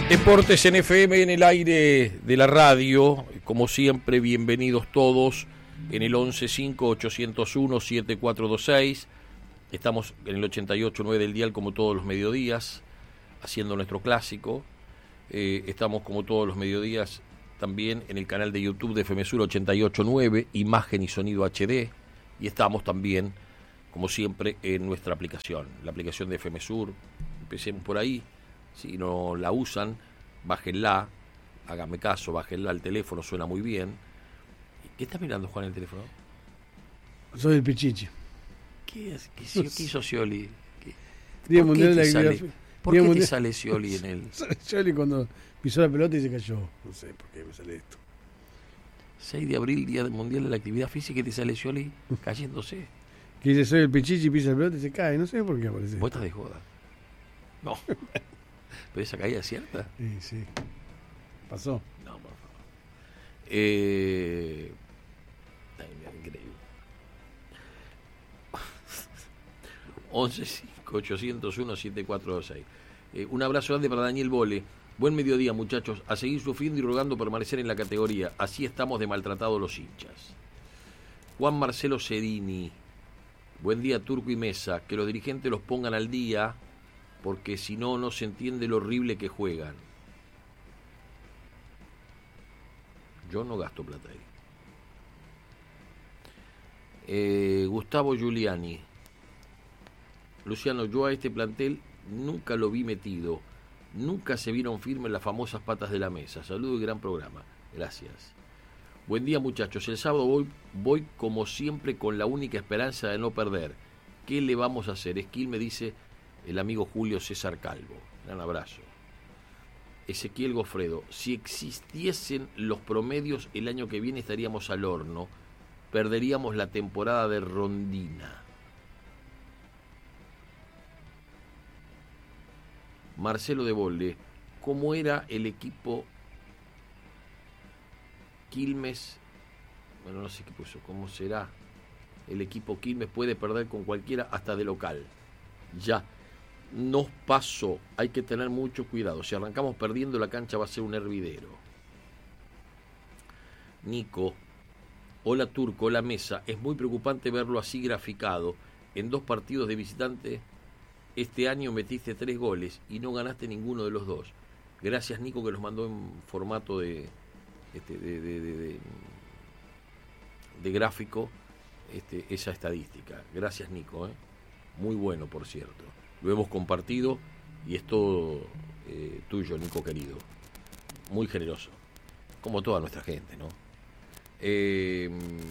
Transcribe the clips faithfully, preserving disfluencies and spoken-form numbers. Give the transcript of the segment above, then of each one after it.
Deportes en F M, en el aire de la radio, como siempre, bienvenidos todos en el once cinco ochocientos uno siete cuatro dos seis. Estamos en el ochenta y ocho punto nueve del dial como todos los mediodías, haciendo nuestro clásico. Eh, estamos como todos los mediodías también en el canal de YouTube de F M Sur ochenta y ocho punto nueve, imagen y sonido H D, y estamos también, como siempre, en nuestra aplicación, la aplicación de F M Sur. Empecemos por ahí. Si no la usan, bájenla, háganme caso, bájenla al teléfono, suena muy bien. ¿Qué está mirando Juan en el teléfono? Soy el Pichichi. ¿Qué, es, qué, qué hizo Scioli? ¿Qué, Día ¿Por Mundial qué, de te la sale, Actividad ¿por Día qué te mundial... sale Scioli en el...? Scioli cuando pisó la pelota y se cayó. No sé por qué me sale esto. seis de abril, Día Mundial de la Actividad Física, y te sale Scioli cayéndose. Que dice, soy el Pichichi, pisa la pelota y se cae. No sé por qué aparece. Vos estás de joda. No. ¿Pero esa caída es cierta? Sí, sí. Pasó. No, por favor. Eh... Ay, increíble. once cinco ochocientos uno siete cuatro dos seis. Eh, un abrazo grande para Daniel Bole. Buen mediodía, muchachos. A seguir sufriendo y rogando permanecer en la categoría. Así estamos de maltratados los hinchas. Juan Marcelo Cedini. Buen día, Turco y Mesa. Que los dirigentes los pongan al día, porque si no, no se entiende lo horrible que juegan. Yo no gasto plata ahí. Eh, Gustavo Giuliani. Luciano, yo a este plantel nunca lo vi metido. Nunca se vieron firmes las famosas patas de la mesa. Saludo y gran programa. Gracias. Buen día, muchachos. El sábado voy, voy como siempre con la única esperanza de no perder. ¿Qué le vamos a hacer? Esquil me dice el amigo Julio César Calvo. Gran abrazo. Ezequiel Gofredo. Si existiesen los promedios, el año que viene estaríamos al horno. Perderíamos la temporada de Rondina. Marcelo de Bolde. ¿Cómo era el equipo Quilmes? Bueno, no sé qué puso. ¿Cómo será el equipo Quilmes? Puede perder con cualquiera, hasta de local. Ya. Nos pasó, hay que tener mucho cuidado. Si arrancamos perdiendo, la cancha va a ser un hervidero. Nico, hola Turco, hola Mesa. Es muy preocupante verlo así graficado. En dos partidos de visitante este año metiste tres goles y no ganaste ninguno de los dos. Gracias, Nico, que nos mandó en formato de este, de, de, de, de, de gráfico este, esa estadística. Gracias, Nico, ¿eh? Muy bueno, por cierto. Lo hemos compartido y es todo eh, tuyo, Nico querido. Muy generoso. Como toda nuestra gente, ¿no? Eh,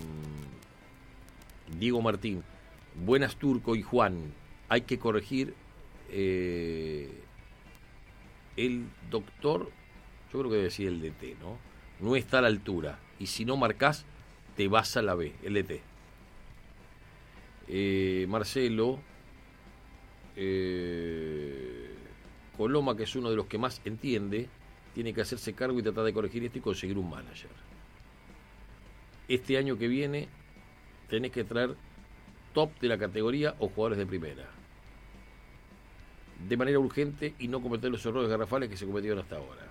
Diego Martín. Buenas, Turco y Juan. Hay que corregir. Eh, el doctor, yo creo que debe decir el D T, ¿no? No está a la altura. Y si no marcás, te vas a la B, el D T. Eh, Marcelo. Eh, Coloma, que es uno de los que más entiende, tiene que hacerse cargo y tratar de corregir esto y conseguir un manager. Este año que viene tenés que traer top de la categoría o jugadores de primera de manera urgente y no cometer los errores garrafales que se cometieron hasta ahora.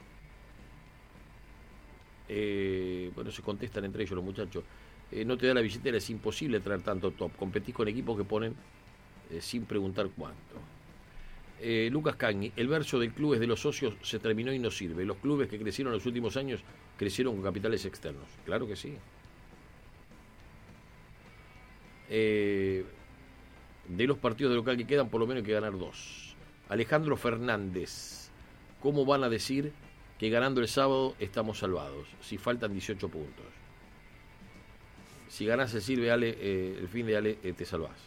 Eh, bueno, se contestan entre ellos los muchachos. Eh, no te da la billetera, es imposible traer tanto top. Competís con equipos que ponen Eh, sin preguntar cuánto. Eh, Lucas Cagni, el verso del club es de los socios, se terminó y no sirve. Los clubes que crecieron en los últimos años crecieron con capitales externos. Claro que sí. Eh, de los partidos de local que quedan, por lo menos hay que ganar dos. Alejandro Fernández, ¿cómo van a decir que ganando el sábado estamos salvados si faltan dieciocho puntos? Si ganás el sirve Ale, eh, el fin de Ale, eh, te salvás.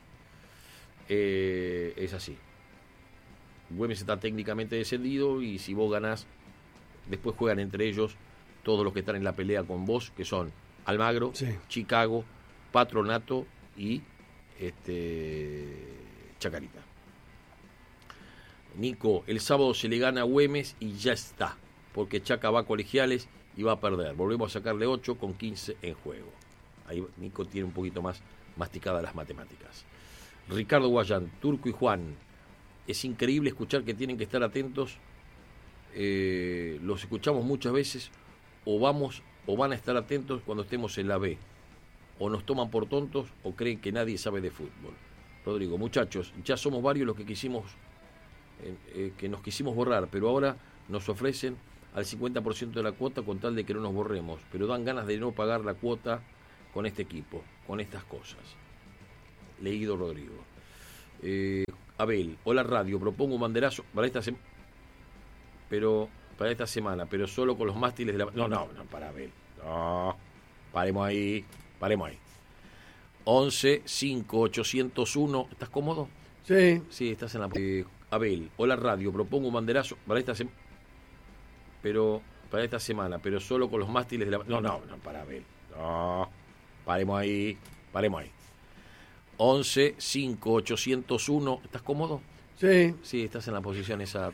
Eh, es así. Güemes está técnicamente descendido y si vos ganás, después juegan entre ellos todos los que están en la pelea con vos, que son Almagro, sí, Chicago, Patronato y este Chacarita. Nico, el sábado se le gana a Güemes y ya está, porque Chaca va a colegiales y va a perder. Volvemos a sacarle ocho con quince en juego. Ahí Nico tiene un poquito más masticadas las matemáticas. Ricardo Guayán, Turco y Juan, es increíble escuchar que tienen que estar atentos eh, los escuchamos muchas veces, o vamos o van a estar atentos cuando estemos en la B, o nos toman por tontos o creen que nadie sabe de fútbol. Rodrigo, muchachos, ya somos varios los que quisimos eh, eh, que nos quisimos borrar, pero ahora nos ofrecen al cincuenta por ciento de la cuota con tal de que no nos borremos, pero dan ganas de no pagar la cuota con este equipo, con estas cosas. Leído Rodrigo. Eh, Abel, hola radio, propongo un banderazo para esta semana, pero para esta semana, pero solo con los mástiles de la... No, no, no, para Abel. No, paremos ahí, paremos ahí. once cinco ochocientos uno, ¿estás cómodo? Sí. Sí, estás en la... Eh, Abel, hola radio, propongo un banderazo para esta semana, pero para esta semana, pero solo con los mástiles de la... No, no, no, para Abel. No, paremos ahí, paremos ahí. once cinco ochocientos uno, ¿estás cómodo? Sí. Sí, estás en la posición esa